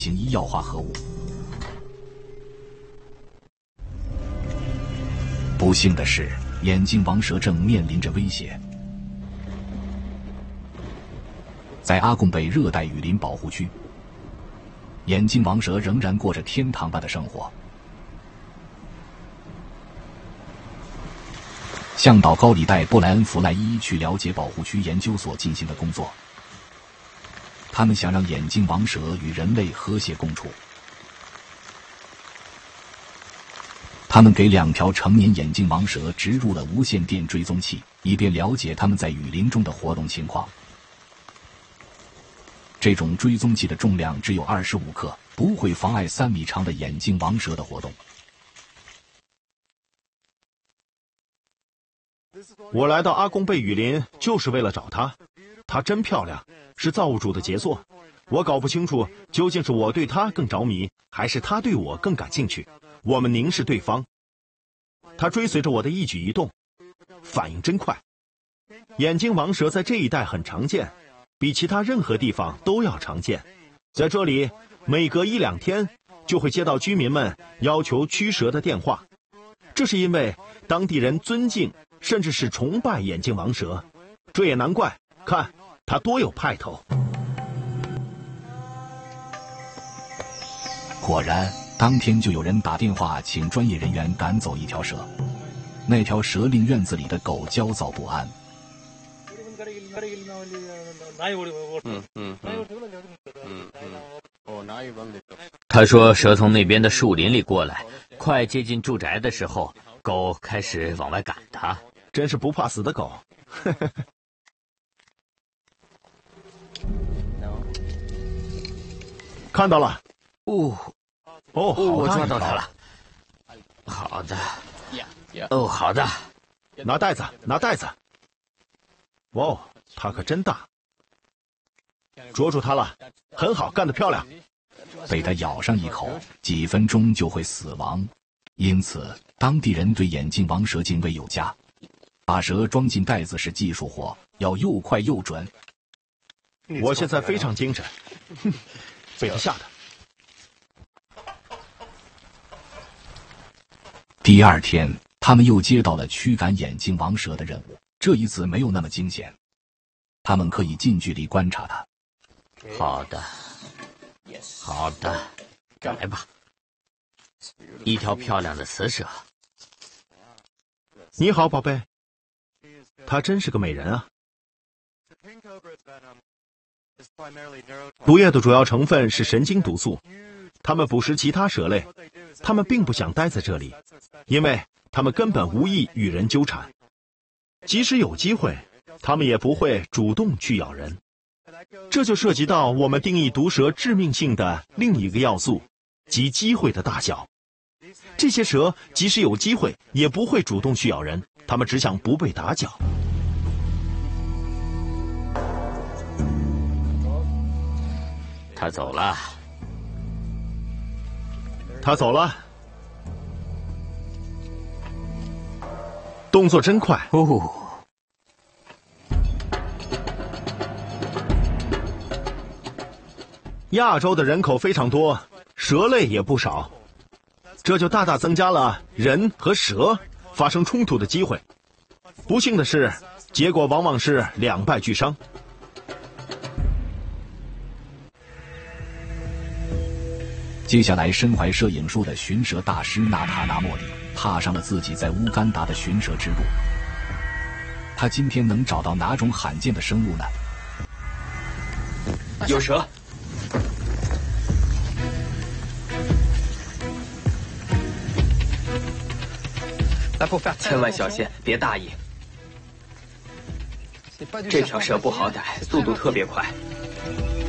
行医药化合物。不幸的是，眼镜王蛇正面临着威胁。在阿贡贝热带雨林保护区，眼镜王蛇仍然过着天堂般的生活。向导高里带布莱恩·弗莱一去了解保护区研究所进行的工作。他们想让眼镜王蛇与人类和谐共处。他们给2条成年眼镜王蛇植入了无线电追踪器，以便了解它们在雨林中的活动情况。这种追踪器的重量只有25克，不会妨碍3米长的眼镜王蛇的活动。 我来到阿贡贝雨林就是为了找她，她真漂亮，是造物主的杰作。我搞不清楚究竟是我对她更着迷，还是她对我更感兴趣。我们凝视对方，她追随着我的一举一动，反应真快。眼镜王蛇在这一带很常见，比其他任何地方都要常见。在这里，每隔1-2天就会接到居民们要求驱蛇的电话，这是因为当地人尊敬甚至是崇拜眼镜王蛇。这也难怪，看它多有派头。 果然，当天就有人打电话请专业人员赶走一条蛇。那条蛇令院子里的狗焦躁不安。 他说蛇从那边的树林里过来，快接近住宅的时候，狗开始往外赶它。 真是不怕死的狗。看到了。 我抓到它了。好的。好的。 拿袋子，拿袋子。哇，它可真大。捉住它了，很好，干得漂亮。 被它咬上一口，几分钟就会死亡，因此当地人对眼镜王蛇敬畏有加。把蛇装进袋子是技术活，要又快又准。 我现在非常精神，被他吓的。 第2天，他们又接到了驱赶眼镜王蛇的任务，这一次没有那么惊险。他们可以近距离观察它。 好的，好的，来吧，一条漂亮的雌蛇。 你好，宝贝。她真是个美人啊。毒液的主要成分是神经毒素，它们捕食其他蛇类，它们并不想待在这里，因为它们根本无意与人纠缠。即使有机会，它们也不会主动去咬人。这就涉及到我们定义毒蛇致命性的另一个要素，即机会的大小。这些蛇即使有机会，也不会主动去咬人，它们只想不被打搅。 他走了。 他走了。动作真快。亚洲的人口非常多，蛇类也不少，这就大大增加了人和蛇发生冲突的机会。不幸的是，结果往往是两败俱伤。 接下来，身怀摄影术的寻蛇大师纳塔纳莫里踏上了自己在乌干达的寻蛇之路。他今天能找到哪种罕见的生物呢？ 有蛇！千万小心，别大意。这条蛇不好逮，速度特别快。